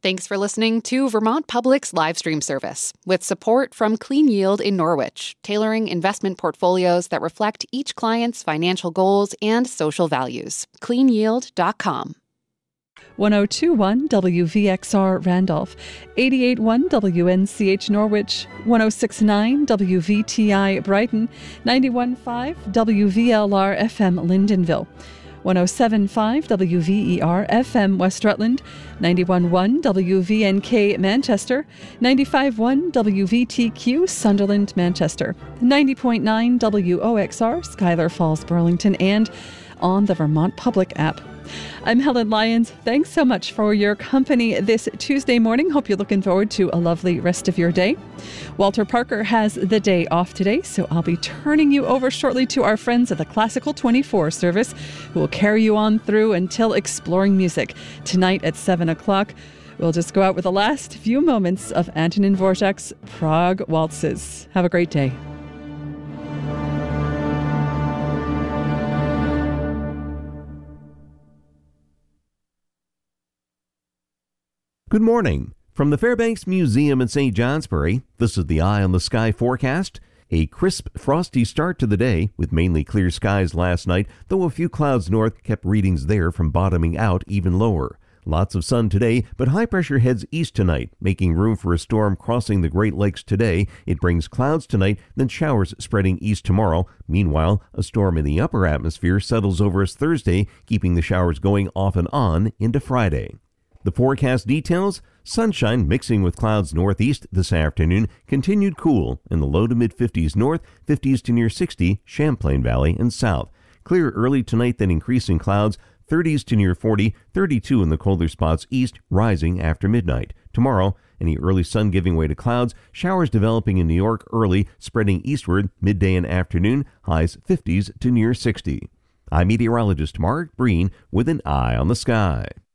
Thanks for listening to Vermont Public's live stream service, with support from Clean Yield in Norwich, tailoring investment portfolios that reflect each client's financial goals and social values. CleanYield.com. 1021 WVXR Randolph, 881 WNCH Norwich, 1069 WVTI Brighton, 91.5 WVLR FM Lyndonville, 107.5 WVER FM West Rutland, 91.1 WVNK Manchester, 95.1 WVTQ Sunderland Manchester, 90.9 WOXR Schuyler Falls Burlington, and on the Vermont Public app. I'm Helen Lyons. Thanks so much for your company this Tuesday morning. Hope you're looking forward to a lovely rest of your day. Walter Parker has the day off today, so I'll be turning you over shortly to our friends at the Classical 24 service, who will carry you on through until exploring music. Tonight at 7 o'clock, we'll just go out with the last few moments of Antonin Dvorak's Prague Waltzes. Have a great day. Good morning. From the Fairbanks Museum in St. Johnsbury, this is the Eye on the Sky forecast. A crisp, frosty start to the day with mainly clear skies last night, though a few clouds north kept readings there from bottoming out even lower. Lots of sun today, but high pressure heads east tonight, making room for a storm crossing the Great Lakes today. It brings clouds tonight, then showers spreading east tomorrow. Meanwhile, a storm in the upper atmosphere settles over us Thursday, keeping the showers going off and on into Friday. The forecast details: sunshine mixing with clouds northeast this afternoon, continued cool in the low to mid-50s north, 50s to near 60 Champlain Valley and south. Clear early tonight, then increasing clouds, 30s to near 40, 32 in the colder spots east, rising after midnight. Tomorrow, any early sun giving way to clouds, showers developing in New York early, spreading eastward midday and afternoon, highs 50s to near 60. I'm meteorologist Mark Breen with an Eye on the Sky.